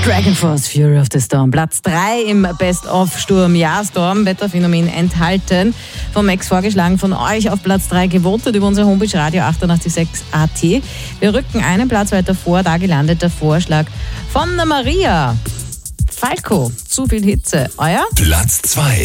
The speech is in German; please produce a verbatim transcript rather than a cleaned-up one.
Dragon Force, Fury of the Storm. Platz drei im Best-of-Sturm. Ja, Storm, Wetterphänomen enthalten. Vom Max vorgeschlagen, von euch auf Platz drei gewotet über unsere Homepage Radio achtundachtzig Komma sechs A T. Wir rücken einen Platz weiter vor, da gelandet der Vorschlag von der Maria. Falco, zu viel Hitze. Euer? Platz zwei.